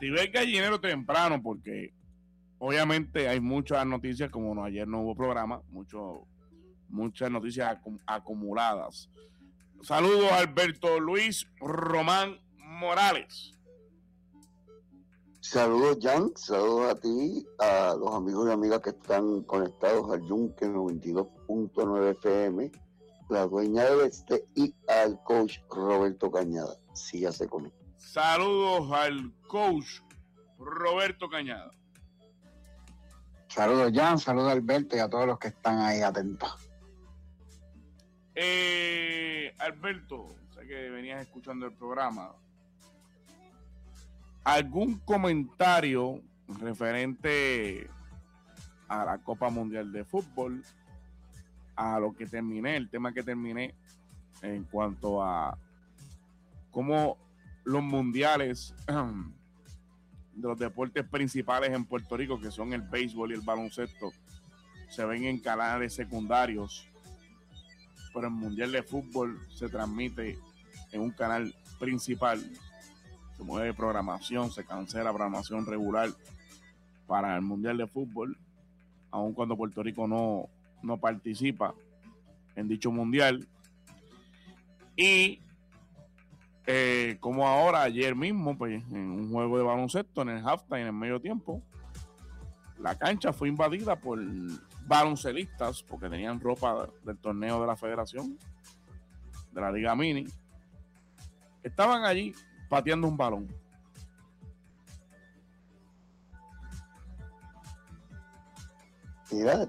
activé el gallinero temprano porque obviamente hay muchas noticias, como ayer no hubo programa, muchas noticias acumuladas. Saludos a Alberto Luis Román Morales. Saludos, Jan, saludos a ti, a los amigos y amigas que están conectados al Yunque 92.9 FM, la dueña del este, y al coach Roberto Cañada. Sí, ya se conecta. Saludos al coach Roberto Cañada. Saludos, Jan, saludos a Alberto y a todos los que están ahí atentos. Alberto, sé que venías escuchando el programa. ¿Algún comentario referente a la Copa Mundial de Fútbol? A lo que terminé, el tema que terminé en cuanto a cómo los mundiales de los deportes principales en Puerto Rico, que son el béisbol y el baloncesto, se ven en canales secundarios, pero el Mundial de Fútbol se transmite en un canal principal. Se mueve programación, se cancela programación regular para el Mundial de Fútbol, aun cuando Puerto Rico no participa en dicho mundial. Y como ahora, ayer mismo, pues, en un juego de baloncesto, en el halftime, en el medio tiempo, la cancha fue invadida por baloncelistas porque tenían ropa del torneo de la federación, de la Liga Mini. Estaban allí pateando un balón. Mira,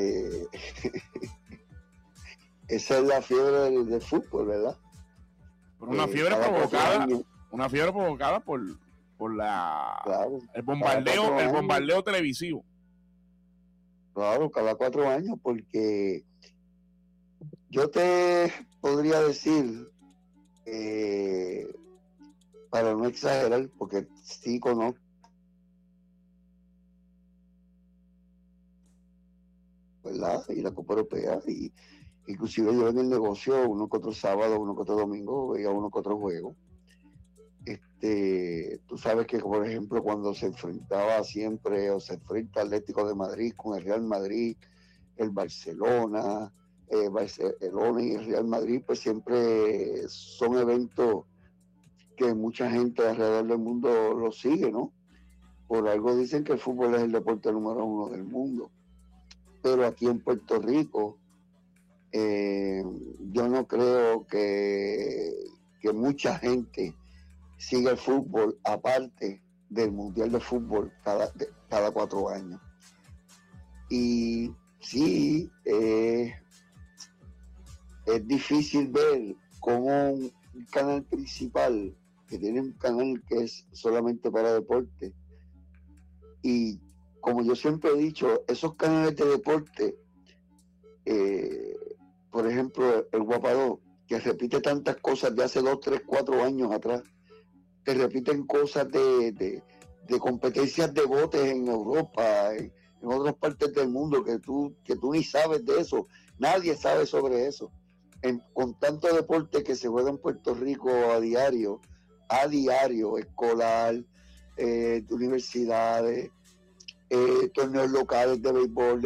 esa es la fiebre del fútbol, ¿verdad? Por una fiebre provocada por claro, el bombardeo televisivo. Claro, cada 4 años, porque yo te podría decir, para no exagerar, porque sí conozco, ¿verdad? Y la Copa Europea, y inclusive yo en el negocio, uno que otro sábado, uno que otro domingo, veía uno que otro juego. Tú sabes que, por ejemplo, cuando se enfrentaba siempre, o se enfrenta Atlético de Madrid con el Real Madrid, el Barcelona y el Real Madrid, pues siempre son eventos que mucha gente alrededor del mundo lo sigue, ¿no? Por algo dicen que el fútbol es el deporte número 1 del mundo. Pero aquí en Puerto Rico, yo no creo que mucha gente siga el fútbol aparte del Mundial de Fútbol cada 4 años. Y sí, es difícil ver cómo un canal principal, que tiene un canal que es solamente para deporte, y como yo siempre he dicho, esos canales de deporte, por ejemplo, el Guapadó, que repite tantas cosas de hace 2, 3, 4 años atrás, que repiten cosas de competencias de botes en Europa, en otras partes del mundo, que tú ni sabes de eso, nadie sabe sobre eso. Con tanto deporte que se juega en Puerto Rico a diario, escolar, de universidades, torneos locales de béisbol,